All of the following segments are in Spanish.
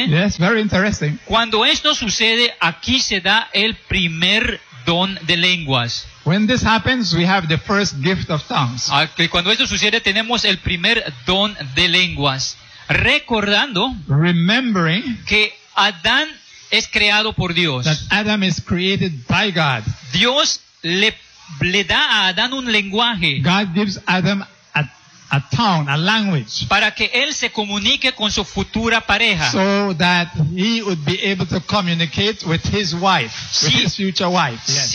interesante. Yes, very interesting. Cuando esto sucede, aquí se da el primer don de lenguas. When this happens, we have the first gift of tongues. Cuando esto sucede, tenemos el primer don de lenguas. Recordando Remembering que Adán es creado por Dios. that Adam is created by God. Dios le da a Adán un lenguaje God gives Adam a tongue, a language, para que él se comunique con su futura pareja. so that he would be able to communicate with his wife, with Sí. his future wife. Yes.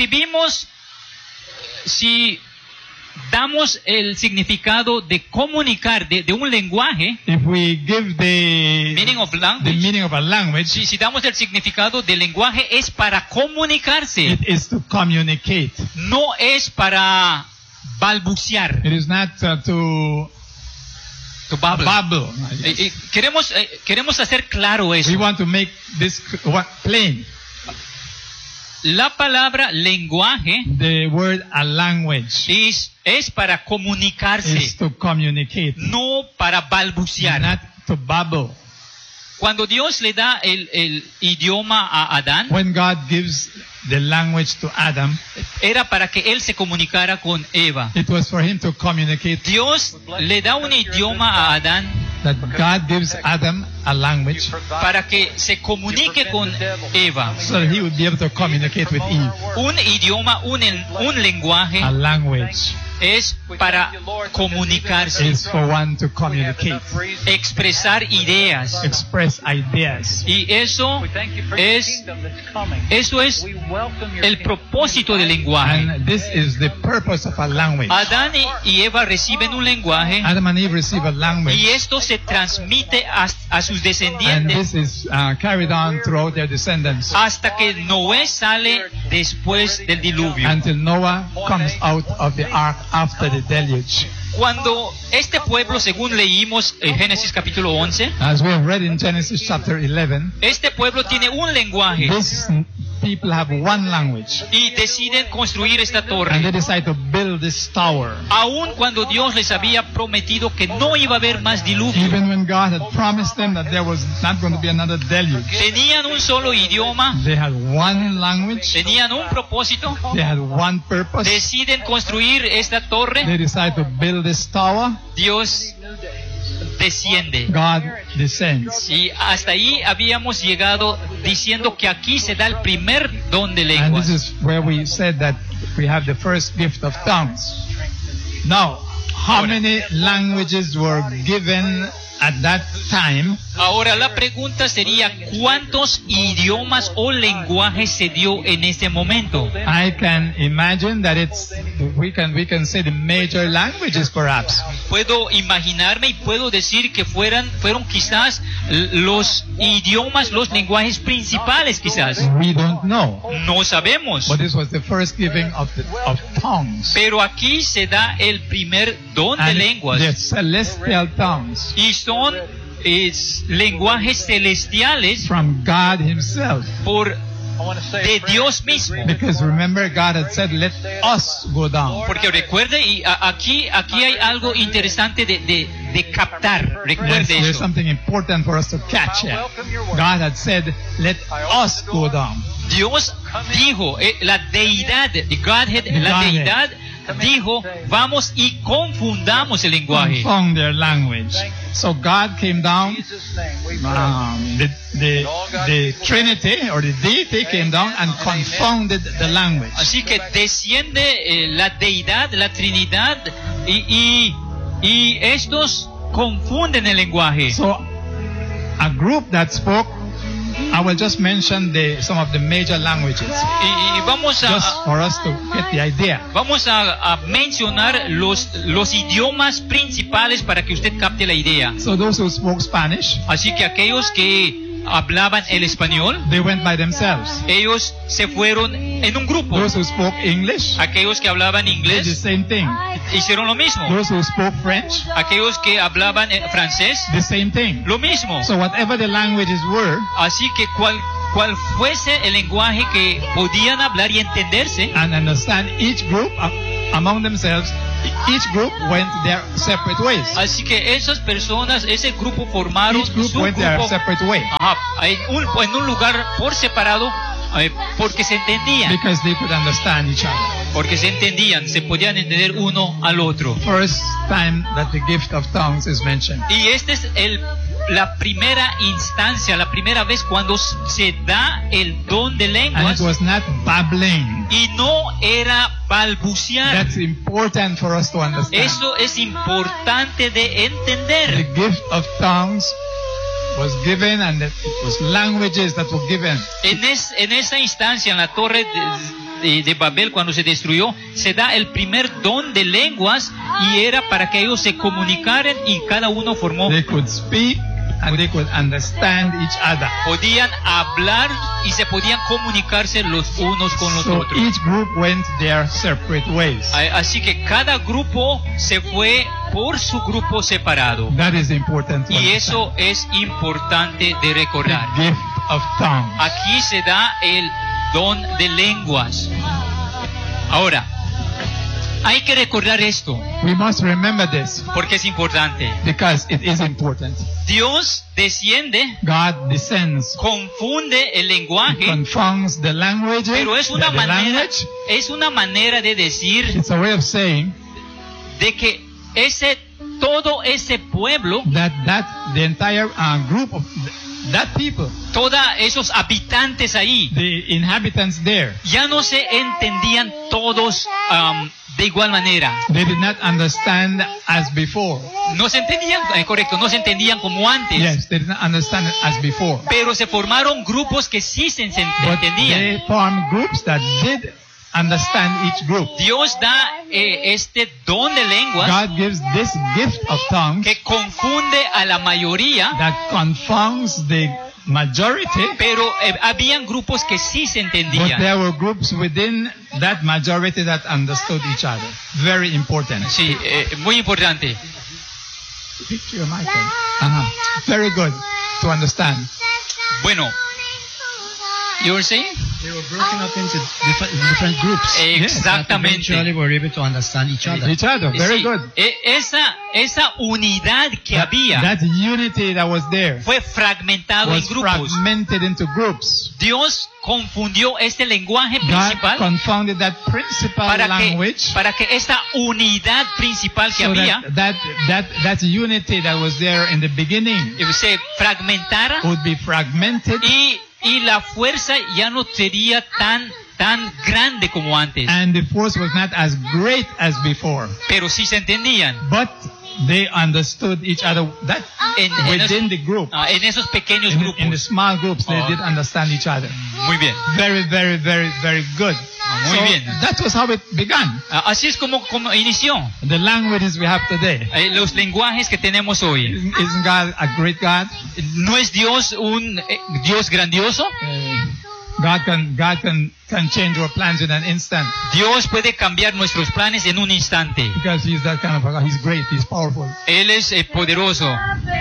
Si damos el significado de comunicar de un lenguaje, If we give the meaning of the language, meaning of a language, si damos el significado del lenguaje, es para comunicarse, it is to communicate. no es para balbucear. It is not to babble. babble. Yes. Queremos hacer claro eso. We want to make this plain. La palabra lenguaje The word a language es para comunicarse, is to communicate, no para balbucear. not to babble. Cuando Dios le da el idioma a Adán, When God gives the language to Adam, era para que él se comunicara con Eva. it was for him to communicate. Dios le da un idioma a Adán That God gives Adam a language para que se comunique con Eva. so that he would be able to communicate with Eve. Un idioma, un lenguaje A language es para comunicarse, is for one to communicate, expresar ideas. express ideas. Y eso es el propósito del lenguaje. And this is the purpose of a language. Adán y Eva reciben un lenguaje Adam and Eve receive a language, y esto se transmite a sus and descendientes this is carried on throughout their descendants hasta que Noé sale después del diluvio. until Noah comes out of the ark after the deluge. Cuando este pueblo, según leímos en Génesis capítulo 11, As we have read in Genesis chapter 11, este pueblo tiene un lenguaje these people have one language, y deciden construir esta and they torre. decide to build this tower. Aun cuando Dios les había prometido que no iba a haber más diluvio, Even when God had promised them that there was not going to be another deluge, tenían un solo idioma, they had one language, tenían un propósito, they had one purpose. deciden construir esta torre. They decide to build this tower. Dios desciende. God descends. Y hasta ahí habíamos llegado diciendo que aquí se da el primer don de And this lenguas. is where we said that we have the first gift of tongues. Now, how many languages were given at that time? Ahora la pregunta sería, ¿cuántos idiomas o lenguajes se dio en este momento? I can imagine that we can say the major languages perhaps. Puedo imaginarme y puedo decir que fueron quizás los idiomas, los lenguajes principales quizás. We don't know. No sabemos. But this was the first giving of tongues. Pero aquí se da el primer don de And lenguas. the celestial tongues Y son lenguajes celestiales from God himself. De Dios mismo. Because remember, God had said, let us go down. Porque recuerde, y aquí hay algo interesante de captar. Yes, Recuerde there's eso. something important for us to catch here. God had said, let us go down. Dios dijo, la deidad, the Godhead, la Godhead. deidad dijo, vamos y confundamos el lenguaje. Confound their language. So God came down, the Trinity or the deity came down and confounded the language. Así que desciende la deidad, la Trinidad, y estos confunden el lenguaje. So a group that spoke, I will just mention some of the major languages, Y vamos just for us to get the idea. Vamos a mencionar los idiomas principales para que usted capte la idea. So those who spoke Spanish, Así que aquellos que hablaban el español, they went by themselves. ellos se fueron en un grupo. Those who spoke English Aquellos que hablaban did the inglés same thing. hicieron lo mismo. Those who spoke French, Aquellos que hablaban francés, the same thing. lo mismo. So whatever the languages were, Así que cual fuese el lenguaje que podían hablar y entenderse, and understand, each group among themselves, each group went their separate ways. Así que esas personas, ese grupo formaron Each group su went their grupo separate way en un lugar por separado, porque se entendían, because they could understand each other. porque se entendían, se podían entender uno al otro. First time that the gift of tongues is mentioned. Y esta es la primera instancia, la primera vez cuando se da el don de And lenguas, it was not babbling. y no era balbucear. That's important for us to understand. Eso es importante de The entender. gift of tongues was given, and it was languages that were given. En esa instancia, en la torre de Babel, cuando se destruyó, se da el primer don de lenguas, y era para que ellos se comunicaran, y cada uno formó. They could speak and they could understand each other. Podían hablar y se podían comunicarse los unos con los So otros. each group went their separate ways. Así que cada grupo se fue por su grupo separado. That is important to Y understand. eso es importante de recordar. The gift of tongues. Aquí se da el don de lenguas. Ahora, hay que recordar esto, We must remember this porque es importante. because it is important. Dios desciende, God descends, confunde el He lenguaje, confounds the language, pero es the una language. manera de decir It's a way of saying de que todo ese pueblo, that the entire group of that people, todos esos habitantes ahí, the inhabitants there, ya no se entendían todos de igual manera. they did not understand as before. No se entendían, correcto, no se entendían como antes. Yes, they did not understand as before. Pero se formaron grupos que sí se But entendían. they formed groups that did understand each group. Dios da este don de lenguas God gives this gift of tongues que confunde a la mayoría, that confounds the majority, pero habían grupos que sí se but entendían. there were groups within that majority that understood each other. Very important. Sí, muy importante. Speak to your mic then. Very good to understand. Bueno, you were saying? They were broken up into different groups. That Exactamente. eventually were able to understand each other. Each other. Very Sí, good. esa unidad que había That unity that was there fue fragmentado en was grupos. fragmented into groups. Dios confundió este lenguaje God principal confounded that principal language para que esta unidad principal que so había that unity that was there in the beginning se fragmentara, would be fragmented, y la fuerza ya no sería tan grande como antes. and the force was not as great as before. Pero sí se entendían. But they understood each other. That within the group, En esos pequeños in grupos. the small groups, they did understand each other. Muy bien. Very, very, very, very good. Muy So bien. that was how it began. Así es como inició. The languages we have today. Los lenguajes que tenemos hoy. Isn't God a great God? ¿No es Dios un Dios grandioso? God can change our plans in an instant Dios puede cambiar nuestros planes en un instante. because He's that kind of a God. He's great. He's powerful. Él es poderoso.